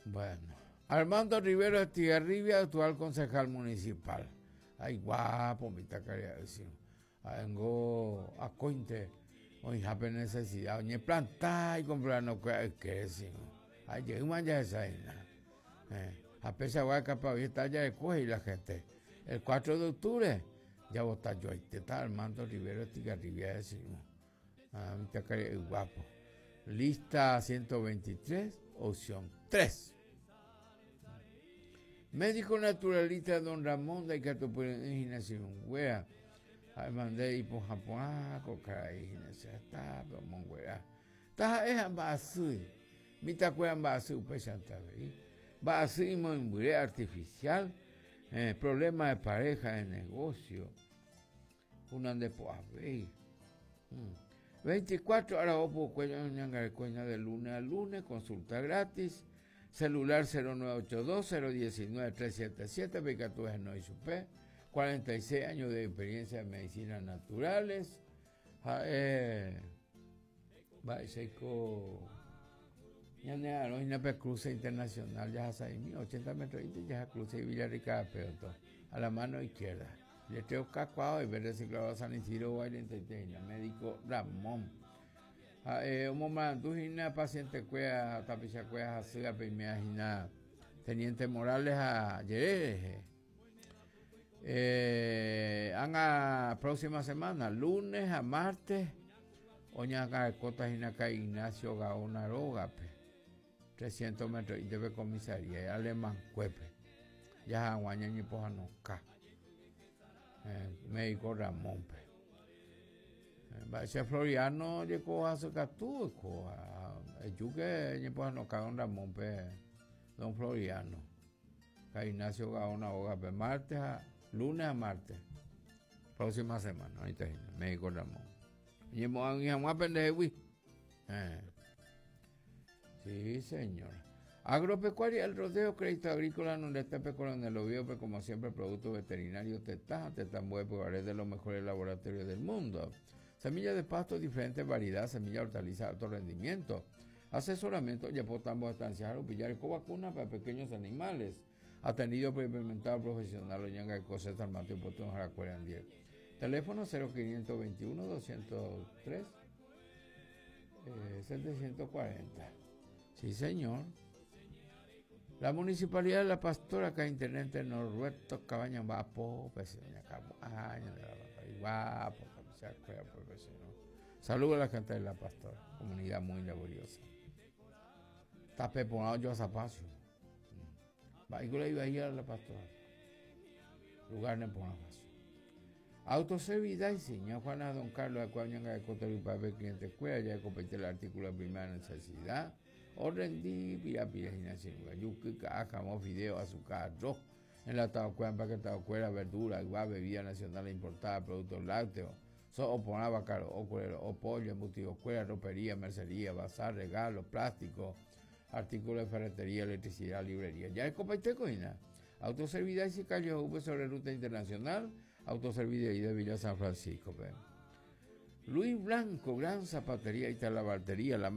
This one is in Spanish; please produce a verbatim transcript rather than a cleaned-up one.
Bueno, Armando Rivero Estigarribia, actual concejal municipal. Ay, guapo, mi tacaria decimos. Vengo a cointe, hoy hape necesidad, hoy plantar y comprar no que decimos. Ay, llega un ya esa isla. A pesar de que capaz está ya de coge y la gente. El cuatro de octubre, ya vota yo, ahí está Armando Rivero Estigarribia decimos. Ah, mi tacaria guapo. Lista ciento veintitrés, opción tres. Médico naturalista don Ramón de Catopurinación, wea. Ay, mandé y por Japón, ah, cocaí, está, pero mon wea. Ta es ambasui. Mi ta wea ambasui, pues santa vei. Basui mon wea artificial. Eh, problema de pareja, de negocio. Una de poavei. veinticuatro horas opo cuello ñangarecueña de lunes a lunes, consulta gratis. Celular cero nueve ocho dos, cero uno nueve, tres siete siete, Becatú es no Isupé, cuarenta y seis años de experiencia en medicinas naturales. Eh, Baiseco, ya no hay una cruce internacional, ya se mi ochenta metros, ya cruce y Villarrica, pero a la mano izquierda. Le tengo cacuado y ver reciclado a San Isidro, Guayrentena, médico Ramón. Eh, un momento, una paciente cuea, tapicha cuea, así, me imagina, Teniente Morales a Yereje. Eh, a próxima semana, lunes a martes, oña cota acá Ignacio Gaona Rogape, trescientos metros, y debe comisaría, alemán, cuepe, ya aguaña ni pojanoca, médico Ramón, pe. Ese Floriano llegó a su catú, el yuque ni pues no cago en Ramón pe don Floriano, que Ignacio Gaona Hoga pe martes a lunes a martes, próxima semana, ahí está médico Ramón. Y vamos a aprender eh. Sí, señor. Agropecuaria, el rodeo, crédito agrícola, no le está pecorando en el obvio, como siempre, productos veterinarios Tetá, Tetán Huevo, de los mejores laboratorios del mundo. Semillas de pasto, diferentes variedades, semillas hortalizas de alto rendimiento, asesoramiento, yapotambos, estancias, pillar vacuna para pequeños animales, atendido por implementado profesional, oñanga de cosas, armato y potón, jaracueran diez. Teléfono cero quinientos veintiuno, doscientos tres, setecientos cuarenta. Sí, señor. La municipalidad de La Pastora, acá intendente Norberto Cabaña Vapo, vecina Cabaña de la Guapo, saludos a la gente de La Pastora, comunidad muy laboriosa. Está peponado yo a Zapacio. Vehículo iba a ir a La Pastora. Lugar de Ponafacio. Autoservidad y señor Juana Don Carlos Acuañanga de Cotero y Papel Cliente Escuela, ya competir el artículo de primera necesidad. Orden di pira pira gimnasia yuki cajamos video azúcar arroz enlatado cuan paquetado cuera verdura igual bebida nacional importada productos lácteos so oponaba caro o cuero o pollo embutido cuera ropería mercería bazar regalos plásticos artículos de ferretería electricidad librería ya es compete coina autoservidad y si cayó hubo sobre ruta internacional autoservidad y de Villa San Francisco pe. Luis Blanco gran zapatería y talabartería la